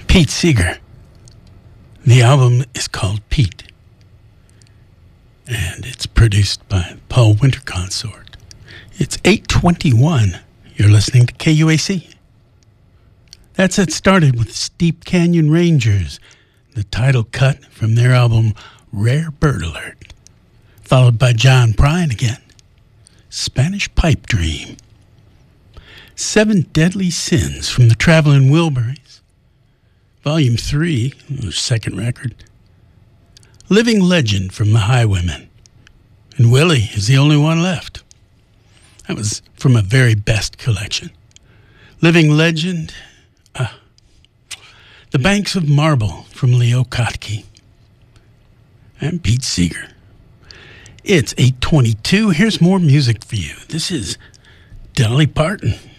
Pete Seeger. The album is called Pete, and it's produced by Paul Winterconsort. It's 8:21. You're listening to KUAC. That set started with Steep Canyon Rangers, the title cut from their album Rare Bird Alert, followed by John Prine again, Spanish Pipe Dream. Seven Deadly Sins from the Traveling Wilburys, Volume 3, their second record. Living Legend from the Highwaymen, and Willie is the only one left. That was from a very best collection. Living Legend, The Banks of Marble from Leo Kottke, and Pete Seeger. It's 8:22. Here's more music for you. This is Dolly Parton.